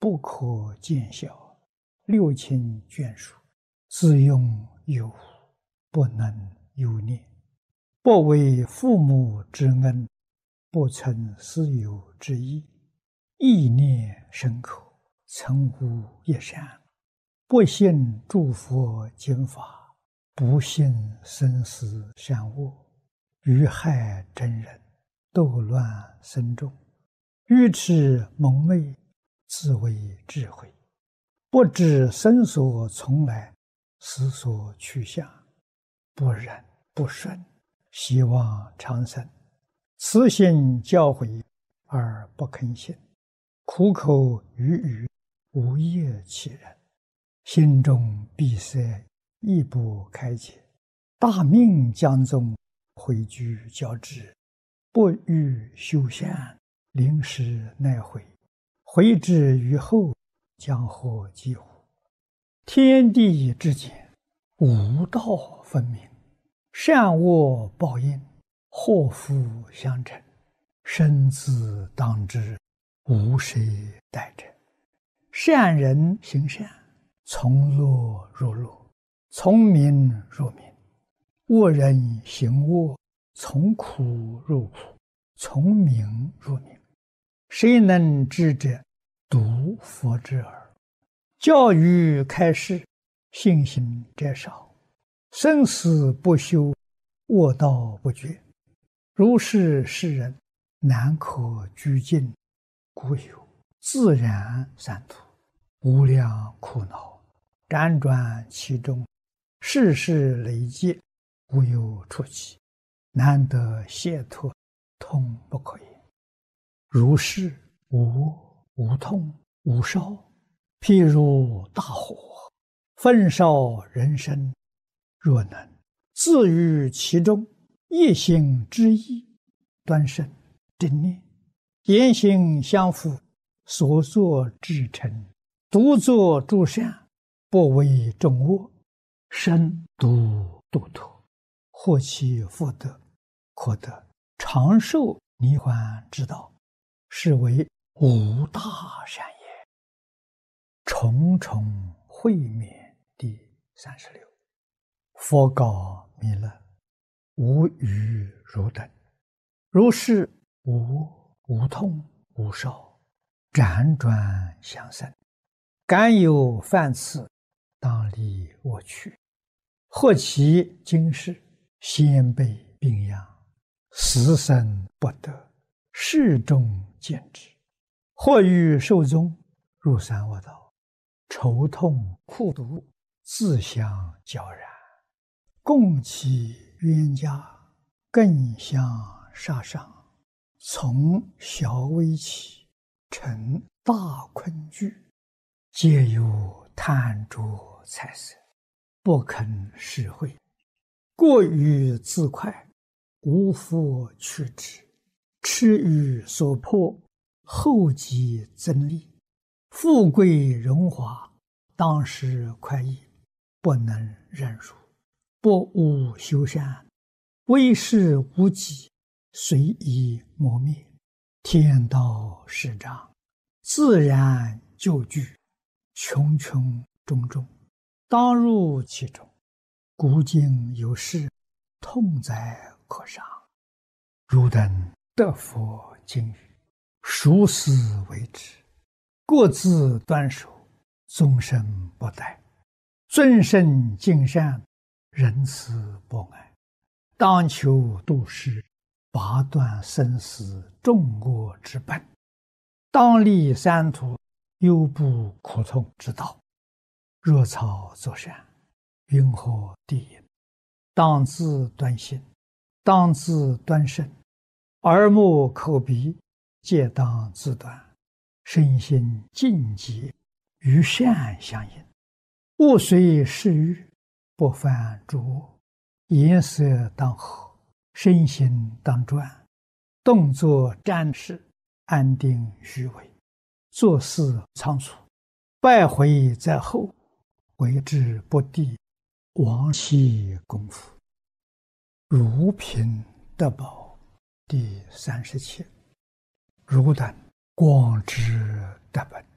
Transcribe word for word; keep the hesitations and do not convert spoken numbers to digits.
不可见效，六亲眷属，自用有无，不能有念。不为父母之恩，不存私有之意，意念深刻，曾无一善。不信诸佛经法，不信生死善恶，愚害真人，斗乱僧众，愚痴蒙昧，自为智慧，不知生所从来，死所去向，不忍不顺，希望长生，慈心教诲而不肯信，苦口语语，无业其人，心中闭塞，亦不开解，大命将终，毁居交织，不欲修善，临时奈悔，悔之于后，将获几乎？天地之间，无道分明，善恶报应，祸福相承，生死当知，无谁代者。善人行善，从乐入乐，从明入明；恶人行恶，从苦入苦，从明入明。谁能知者？独佛之耳。教育开示，信心者少，生死不休，恶道不绝。如是世人，难可居尽，故有自然三途，无量苦恼，辗转其中，世事累劫，无有出期，难得解脱，痛不可言。如是无无痛无烧，譬如大火，焚烧人身，若能自于其中，一心之意，端身正念，言行相符，所作至诚，独作诸善，不为众恶，身独度脱，获其福德，可得长寿涅槃之道，是为无大善也。重重会面第三十六。佛告弥勒：无余汝等，如是无无痛无烧，辗转相生，敢有犯次，当离我去。或其今世，先辈病殃，死生不得，世众见之；或欲寿终，入三恶道，愁痛苦毒，自相交然，共其冤家，更相杀伤，从小微起，成大困惧，皆有贪着财色，不肯施惠，过于自快，无复去之，痴于所迫，后继增利，富贵荣华，当时快意，不能忍辱，不务修善，为事无己，随意磨灭，天道始长，自然就具，穷穷种种，当入其中，古今有事，痛哉可伤。汝等得佛经语，熟思为之，各自端守，终身不殆，尊圣敬善，仁慈博爱，当求度世，拔断生死众恶之本，当立三途，忧怖苦痛之道。若草作善，云何地引？当自端心，当自端身，耳目口鼻，皆当自端，身心净洁，与善相应。勿随世欲，不犯诸恶，颜色当和，身心当专，动作瞻视，安定虚伪，做事仓促，败毁在后，为之不第，亡其功夫。如贫得宝第三十七。汝等广知得本，